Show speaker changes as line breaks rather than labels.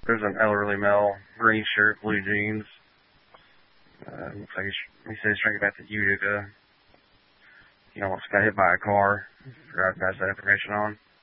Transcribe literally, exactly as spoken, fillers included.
There's an elderly male, green shirt, blue jeans. Uh, looks like he's, he says he's trying to get back to Utica. You know, got hit by a car. Forgot to pass that information on.